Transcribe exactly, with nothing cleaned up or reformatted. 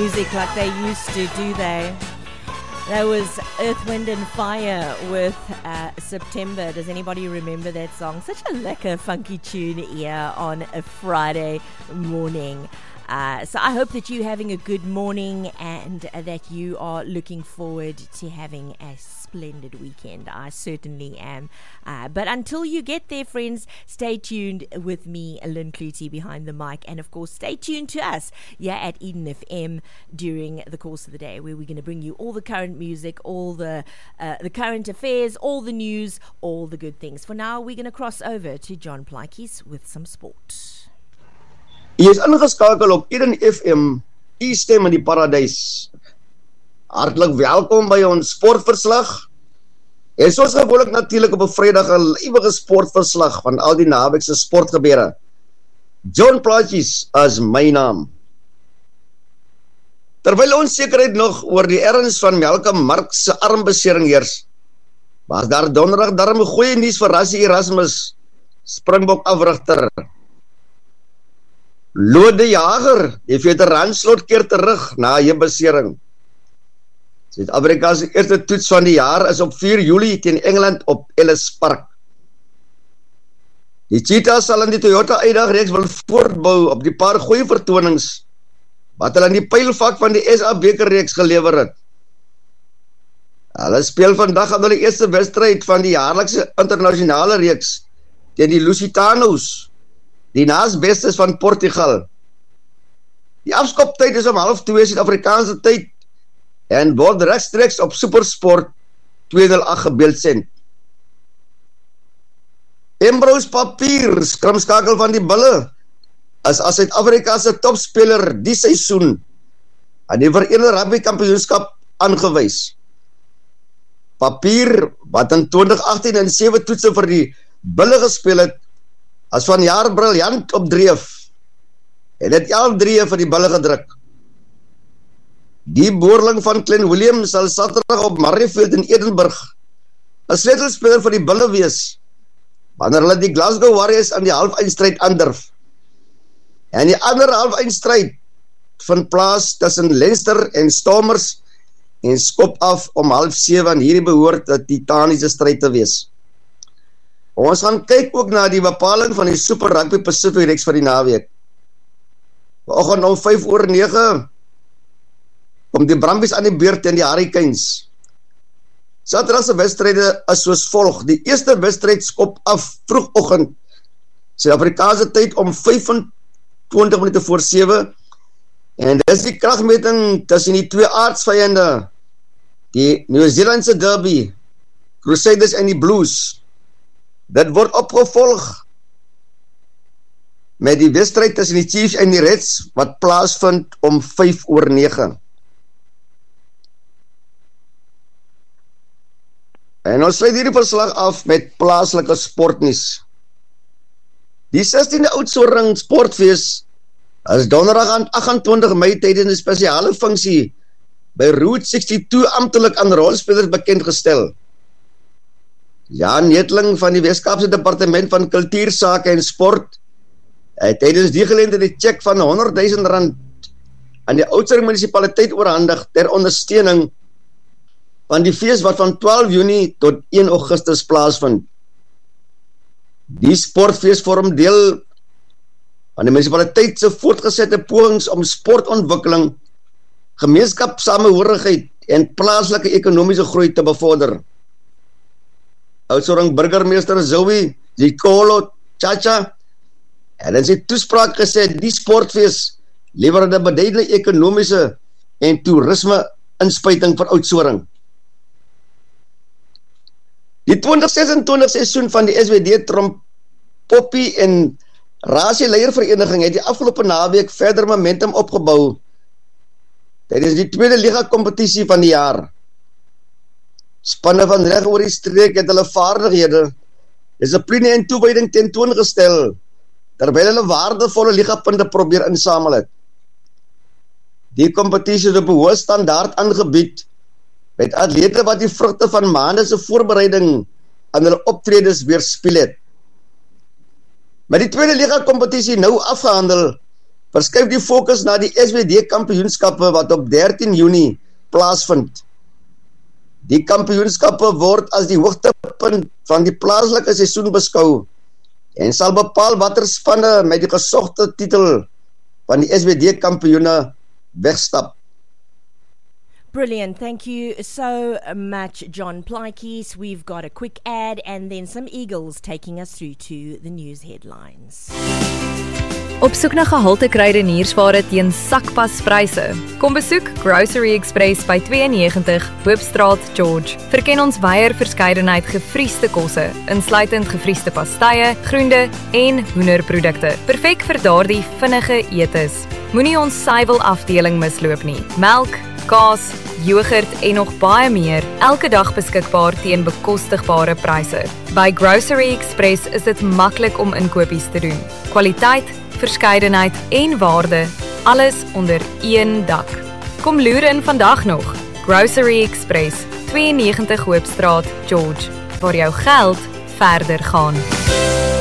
music like they used to, do they? That was Earth, Wind and Fire with uh, September. Does anybody remember that song? Such a lekker, funky tune here on a Friday morning. Uh, so I hope that you're having a good morning and uh, that you are looking forward to having a splendid weekend. I certainly am. Uh, but until you get there, friends, stay tuned with me, Lynn Clutie, behind the mic. And, of course, stay tuned to us yeah, at Eden F M during the course of the day, where we're going to bring you all the current music, all the, uh, the current affairs, all the news, all the good things. For now, we're going to cross over to John Plaatjes with some sport. Jy is ingeskakel op Eden F M, die stem in die paradys. Hartlik welkom by ons sportverslag. En soos gewoonlik natuurlik op 'n Vrydag 'n lywige sportverslag van al die naweekse sportgebeure. John Plaatjes is my naam. Terwyl onsekerheid nog oor die erns van Malcolm Marx se armbesering heers, was daar donderdag darm goeie nuus vir Rassie Erasmus, Springbok afrigter. Lode de Jager, die veteran slot keer terug na een besering. Suid-Afrika se eerste toets van die jaar is op vier Julie teen Engeland op Ellis Park. Die Cheetahs sal in die Toyota uitdagreeks wil voortbou op die paar goeie vertonings wat hulle in die pylvak van die S A bekerreeks gelewer het. Hulle speel vandag aan hulle eerste wedstryd van die jaarlikse internasionale reeks teen die Lusitanos, die naasbestes van Portugal. Die afskoptyd is om half twee Suid-Afrikaanse tyd en word regstreeks op Supersport twee nul agt gebeeldsend. Ambrose Papier, skrimskakel van die Bulle, is as Suid-Afrika se topspeler die seisoen aan die Verenigde Rugby Kampioenskap aangewys. Papier, wat in twintig agttien en sewe toetse vir die Bulle gespeel het, as van jaar briljant op dreef, en het elf drie vir die Bulle gedruk. Die boerling van Glenn Williams sal Saterdag op Murrayfield in Edinburgh 'n sleutelspeler vir die Bulle wees, wanneer hulle die Glasgow Warriors aan die half-eindstryd aandurf. En die ander half-eindstryd vind plaas tussen Leinster en Stormers en skop af om half sewe, en hierdie behoort 'n titaniese stryd te wees. Ons gaan kyk ook na die bepaling van die Super Rugby Pacific reeks vir die naweek. Vanoggend om vyf oor nege kom die Brumbies aan die beurt teen die Hurricanes. Saterdag se wedstryde is soos volg. Die eerste wedstryd skop af vroegoggend Suid-Afrikaanse tyd om vyfentwintig minute voor sewe, en dis die kragmeting tussen die twee aardsvyande, die Nieu-Zeelandse derby, Crusaders en die Blues. Dit word opgevolg met die wedstryd tussen die Chiefs en die Reds, wat plaasvind om vyf oor nege. En ons sluit hierdie verslag af met plaaslike sportnuus. Die sestiende Oudtshoorn Sportfees is donderdag aan agt en twintig Mei tydens 'n spesiale funksie by Route ses-twee amptelik aan rolspelers bekendgestel. Jan Netling van die Weskaapse Departement van Kultuursake en Sport het tydens die geleentheid die cheque van honderd duisend rand aan die Oudtshoorn munisipaliteit oorhandig ter ondersteuning van die fees wat van twaalf Junie tot een Augustus plaasvind. Die sportfees vorm deel van die munisipaliteit se voortgesette pogings om sportontwikkeling, gemeenskapssamehorigheid en plaaslike ekonomiese groei te bevorder. Oudtshoorn burgemeester Zoe Zikolo Chacha het in sy toespraak gesê die sportfees lewer 'n beduidelike ekonomiese en toerisme inspuiting vir Oudtshoorn. Die twintig sesentwintig seisoen van die S W D Tromp Poppy en Rasie Leiervereniging het die afgelope naweek verder momentum opgebou tydens die tweede liga kompetisie van die jaar. Spanne van reg oor die streek het hulle vaardighede, dissipline en toewyding tentoongestel, terwyl hulle waardevolle ligapunte probeer insamel het. Die kompetisie is op 'n hoë standaard aangebied, met atlete wat die vrugte van maande se voorbereiding aan hulle optredes weerspieël het. Met die tweede liga kompetisie nou afgehandel, Verskuif die fokus na die S W D kampioenskappe wat op dertien Junie plaasvind. Die kampioenskappe word as die hoogtepunt van die plaaslike seisoen beskou en sal bepaal watter spanne met die gesogte titel van die S W D kampioene wegstap. Brilliant. Thank you so much, John Plykies. We've got a quick ad and then some Eagles taking us through to the news headlines. Op soek na gehalte kruideniersware teen sakpaspryse. Kom besoek Grocery Express by twee negentig Hoopstraat, George. Verken ons wyeer verskeidenheid gevriesde kosse, insluitend gevriesde pastye, groente en hoenderprodukte. Perfek vir daardie vinnige etes. Moenie ons suiwel afdeling misloop nie. Melk, kaas, yoghurt en nog baie meer, elke dag beskikbaar teen bekostigbare pryse. By Grocery Express is dit maklik om inkopies te doen. Kwaliteit, verskeidenheid en waarde, alles onder een dak. Kom loer in vandag nog. Grocery Express, twee negentig Hoopstraat, George, waar jou geld verder gaan.